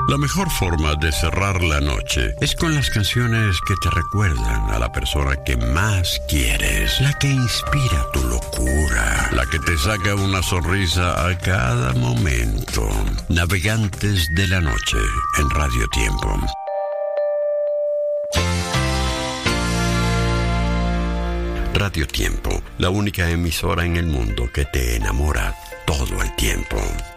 La mejor forma de cerrar la noche es con las canciones que te recuerdan a la persona que más quieres, la que inspira tu locura, la que te saca una sonrisa a cada momento. Navegantes de la noche en Radio Tiempo. Radio Tiempo, la única emisora en el mundo que te enamora todo el tiempo.